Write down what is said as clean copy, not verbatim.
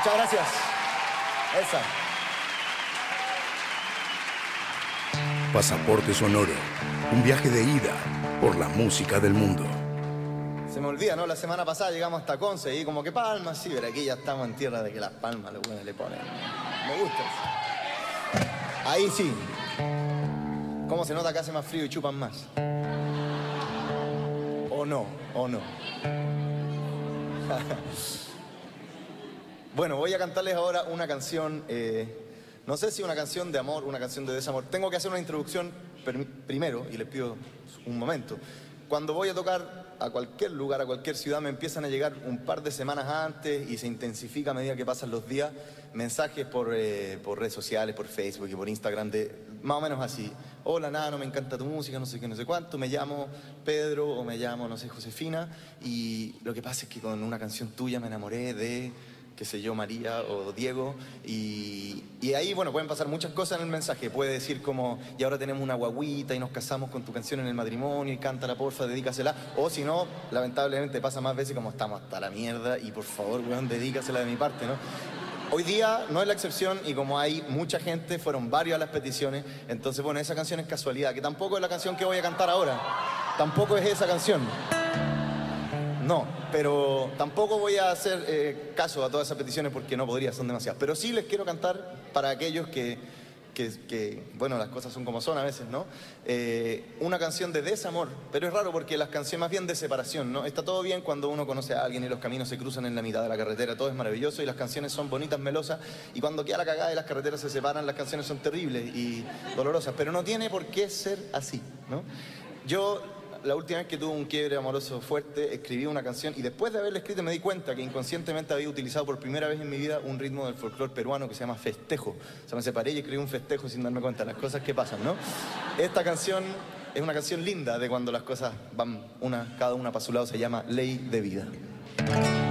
Muchas gracias. Esa. Pasaporte Sonoro, un viaje de ida por la música del mundo. Se me olvida, ¿no? La semana pasada llegamos hasta Conce y como que Palmas, sí, pero aquí ya estamos en tierra de que las palmas los buenos le ponen. Me gusta eso. Ahí sí. ¿Cómo se nota que hace más frío y chupan más? ¿O no? ¿O no? Bueno, voy a cantarles ahora una canción, no sé si una canción de amor, una canción de desamor. Tengo que hacer una introducción primero y les pido un momento. Cuando voy a tocar a cualquier lugar, a cualquier ciudad, me empiezan a llegar un par de semanas antes y se intensifica a medida que pasan los días mensajes por redes sociales, por Facebook y por Instagram de más o menos así. Hola, Nano, me encanta tu música, no sé qué, no sé cuánto. Me llamo Pedro o me llamo, no sé, Josefina. Y lo que pasa es que con una canción tuya me enamoré de, qué sé yo, María o Diego. Y ahí, bueno, pueden pasar muchas cosas en el mensaje. Puede decir como, y ahora tenemos una guagüita y nos casamos con tu canción en el matrimonio y cántala, porfa, dedícasela. O si no, lamentablemente pasa más veces como estamos hasta la mierda y por favor, weón, dedícasela de mi parte, ¿no? Hoy día no es la excepción y como hay mucha gente, fueron varias las peticiones, entonces bueno, esa canción es casualidad, que tampoco es la canción que voy a cantar ahora, tampoco es esa canción. No, pero tampoco voy a hacer caso a todas esas peticiones porque no podría, son demasiadas. Pero sí les quiero cantar para aquellos que bueno, las cosas son como son a veces, ¿no? Una canción de desamor, pero es raro porque las canciones más bien de separación, ¿no? Está todo bien cuando uno conoce a alguien y los caminos se cruzan en la mitad de la carretera, todo es maravilloso y las canciones son bonitas, melosas, y cuando queda la cagada y las carreteras se separan, las canciones son terribles y dolorosas, pero no tiene por qué ser así, ¿no? Yo, la última vez que tuve un quiebre amoroso fuerte, escribí una canción y después de haberla escrito me di cuenta que inconscientemente había utilizado por primera vez en mi vida un ritmo del folclore peruano que se llama festejo. O sea, me separé y escribí un festejo sin darme cuenta, las cosas que pasan, ¿no? Esta canción es una canción linda de cuando las cosas van cada una para su lado, se llama Ley de Vida.